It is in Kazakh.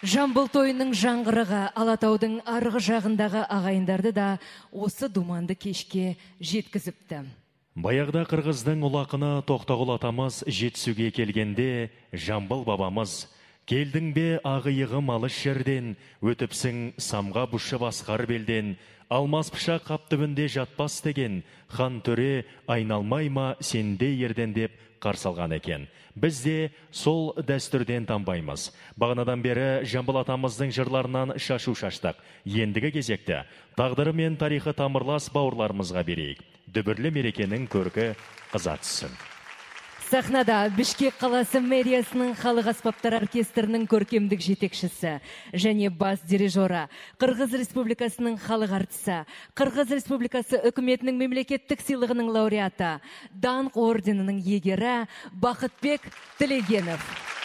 Жамбыл тойының жаңғырығы Алатаудың арғы жағындағы ағайындарды да осы думанды кешке жеткізіпті. Баяғда қырғыздың ұлақыны Тоқтағұл атамыз жетісуге келгенде, Жамбыл бабамыз, келдің бе ағиығым алыс жерден, өтіпсің самға бұшы басқар белден, алмас пышақ қап түбінде жатпас деген, хан төре айналмай ма сенде ерден деп қарсы алған екен. Біз де сол дәстүрден танбаймыз. Бағанадан бері Жамбыл атамыздың жырларынан шашу шаштық. Ендігі кезекті тағдыры мен тарихы тамырлас бауырларымызға берейік. Дүбірлі мерекенің көркі қыза түссін. Сахнада Бішкек қаласы мэриясының халық аспаптар оркестрінің көркемдік жетекшісі және бас дирижері, Қырғыз Республикасының халық артисі, Қырғыз Республикасы үкіметінің мемлекеттік сыйлығының лауреаты, Даңқ орденінің егері Бақытбек Тілегенов.